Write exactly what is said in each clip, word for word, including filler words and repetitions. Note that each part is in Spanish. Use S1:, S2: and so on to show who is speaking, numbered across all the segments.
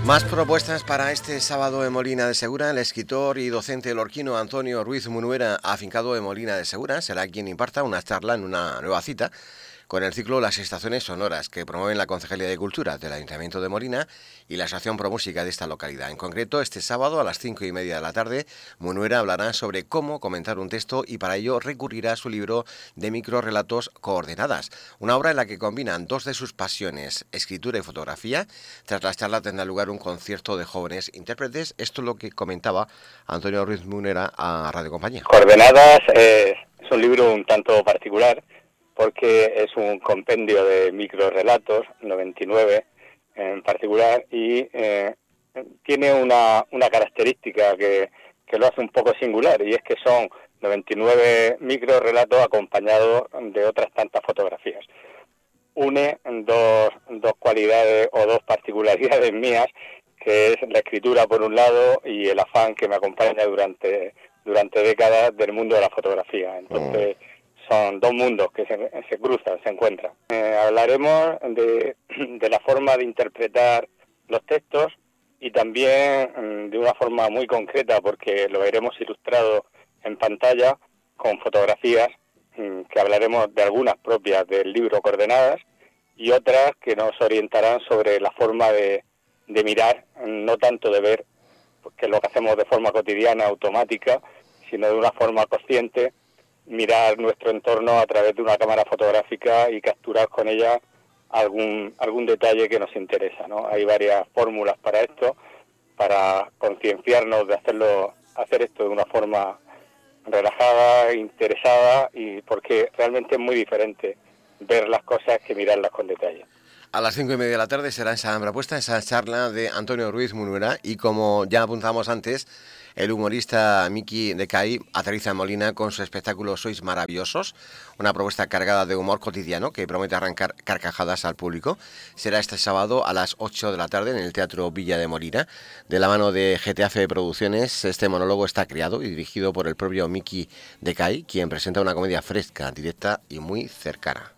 S1: Más propuestas para este sábado en Molina de Segura. El escritor y docente lorquino Antonio Ruiz Munuera, afincado en Molina de Segura, será quien imparta una charla en una nueva cita con el ciclo Las Estaciones Sonoras, que promueven la Concejalía de Cultura del Ayuntamiento de Molina y la Asociación Pro Música de esta localidad. En concreto, este sábado a las cinco y media de la tarde, Munuera hablará sobre cómo comentar un texto y para ello recurrirá a su libro de microrelatos Coordenadas, una obra en la que combinan dos de sus pasiones, escritura y fotografía. Tras la charla tendrá lugar un concierto de jóvenes intérpretes. Esto es lo que comentaba Antonio Ruiz Munuera a Radio Compañía.
S2: Coordenadas eh, es un libro un tanto particular, porque es un compendio de microrelatos, noventa y nueve en particular, y eh, tiene una, una característica que, que lo hace un poco singular, y es que son noventa y nueve microrelatos acompañados de otras tantas fotografías. Une dos, dos cualidades o dos particularidades mías, que es la escritura por un lado y el afán que me acompaña durante, durante décadas del mundo de la fotografía. Entonces, mm. son dos mundos que se, se cruzan, se encuentran. Eh, hablaremos de, de la forma de interpretar los textos y también mm, de una forma muy concreta, porque lo veremos ilustrado en pantalla con fotografías mm, que hablaremos de algunas propias del libro Coordenadas y otras que nos orientarán sobre la forma de, de mirar, no tanto de ver, que es lo que hacemos de forma cotidiana, automática, sino de una forma consciente, mirar nuestro entorno a través de una cámara fotográfica y capturar con ella algún algún detalle que nos interesa, ¿no? Hay varias fórmulas para esto, para concienciarnos de hacerlo, hacer esto de una forma relajada, interesada, y porque realmente es muy diferente ver las cosas que mirarlas con detalle.
S1: A las cinco y media de la tarde será esa propuesta, esa charla de Antonio Ruiz Munuera, y como ya apuntamos antes, el humorista Miki de Cai aterriza en Molina con su espectáculo Sois Maravillosos, una propuesta cargada de humor cotidiano que promete arrancar carcajadas al público. Será este sábado a las ocho de la tarde en el Teatro Villa de Molina. De la mano de G T A F Producciones, este monólogo está creado y dirigido por el propio Miki de Cai, quien presenta una comedia fresca, directa y muy cercana.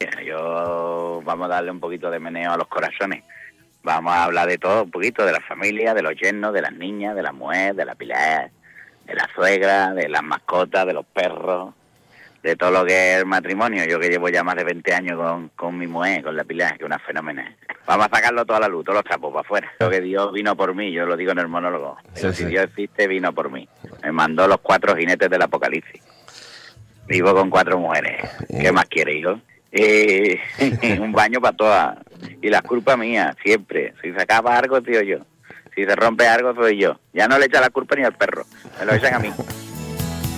S3: Yo vamos a darle un poquito de meneo a los corazones. Vamos a hablar de todo, un poquito de la familia, de los yernos, de las niñas, de la mujer, de la pilar, de la suegra, de las mascotas, de los perros, de todo lo que es el matrimonio. Yo que llevo ya más de veinte años con, con mi mujer, con la pilar, que es una fenómena. Vamos a sacarlo toda la luz, todos los trapos para afuera. Creo que Dios vino por mí, yo lo digo en el monólogo. Sí, sí. Si Dios existe, vino por mí. Me mandó los cuatro jinetes del apocalipsis. Vivo con cuatro mujeres. ¿Qué más quiere, hijo? Eh, un baño para todas. Y la culpa mía, siempre. Si se acaba algo, tío, yo. Si se rompe algo, soy yo. Ya no le echa la culpa ni al perro, me lo echan a mí.